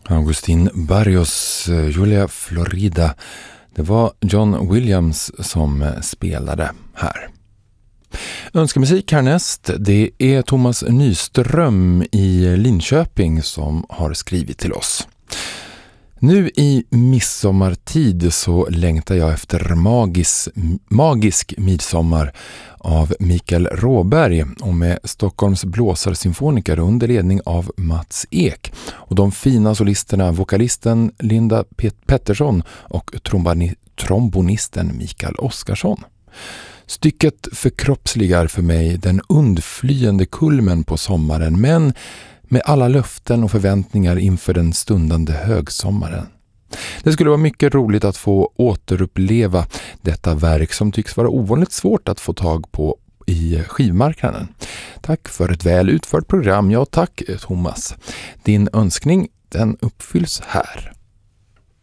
Agustín Barrios Julia Florida. Det var John Williams som spelade här. Önskemusik härnäst, det är Thomas Nyström i Linköping som har skrivit till oss. Nu i midsommartid så längtar jag efter magisk midsommar av Mikael Råberg och med Stockholms blåsarsymfoniker under ledning av Mats Ek och de fina solisterna vokalisten Linda Pettersson och trombonisten Mikael Oskarsson. Stycket förkroppsligar för mig den undflyende kulmen på sommaren, men med alla löften och förväntningar inför den stundande högsommaren. Det skulle vara mycket roligt att få återuppleva detta verk som tycks vara ovanligt svårt att få tag på i skivmarknaden. Tack för ett väl utfört program. Ja, tack Thomas. Din önskning, den uppfylls här.